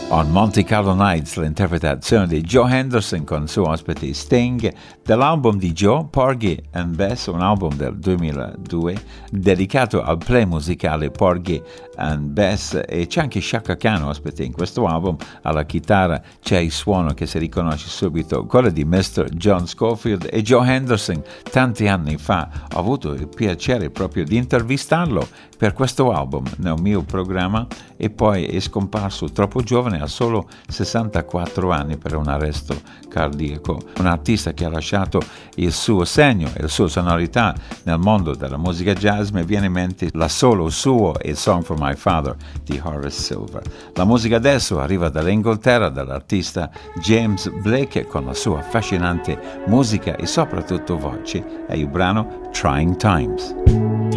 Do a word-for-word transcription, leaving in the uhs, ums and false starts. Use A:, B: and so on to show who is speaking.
A: On Monte Carlo Nights, l'interpretazione di Joe Henderson con il suo ospite Sting dell'album di Joe, Porgy and Bess, un album del duemiladue dedicato al play musicale Porgy and Bess, e c'è anche Chaka Khan ospite in questo album. Alla chitarra c'è il suono che si riconosce subito, quello di mister John Scofield, e Joe Henderson tanti anni fa ho avuto il piacere proprio di intervistarlo per questo album nel mio programma, e poi è scomparso troppo giovane, a solo sessantaquattro anni, per un arresto cardiaco. Un artista che ha lasciato il suo segno e la sua sonorità nel mondo della musica jazz. Mi viene in mente la solo suo e Song for My Father di Horace Silver. La musica adesso arriva dall'Inghilterra, dall'artista James Blake, con la sua affascinante musica e soprattutto voce, e il brano Trying Times.